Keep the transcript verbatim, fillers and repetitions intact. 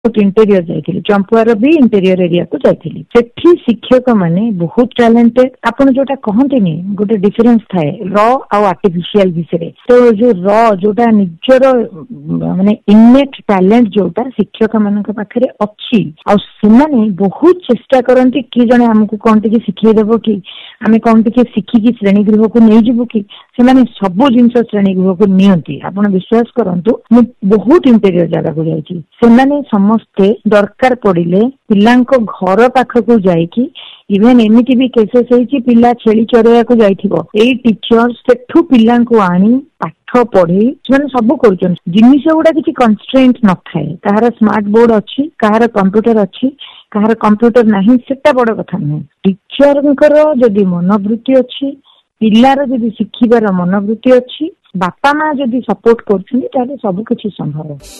Interior जाइए चंपुआर भी interior area को जाइए सेठी शिक्षक माने बहुत टैलेंटेड आपण जोटा कहंतिनी गोटे डिफरेंस थाए रॉ आ आर्टिफिशियल विषय तो जो रॉ जोटा निजर माने इनेट टैलेंट जोटा शिक्षक मानक पाखरे अच्छी आ सेमाने बहुत चेष्टा करंती कि जने हमकु कोन टिके सिखै देबो कि आमे कोन टिके सिखि कि श्रेणी गृह को नै जिवो कि सेमाने सब जिंस श्रेणी गृह को नियंती आपण विश्वास करंतु मु बहुत इंटेरियर जगह को जाई छी सेमाने समस्ते दरकार पड़िले पिलांको घर पाखक जाइकी इवेन एमिति भी केसेस होईची पिला छेली चरेया को जाइथिबो एई टीचर सेठू पिलांको आनी पाठ पढ़े से सब कर जिनिस गुड़ा किसी कन्स्ट्रेंट न थाए कहार स्मार्ट बोर्ड अच्छी कहार कंप्यूटर अच्छी कहार कंप्यूटर नहीं सेटा बड़ कथा नुहे टीचर जदि मनोवृत्ति अच्छी पिलार जदि शिखिबार मनोवृत्ति अच्छी बापा माँ जदि सपोर्ट कर सब किसी संभव।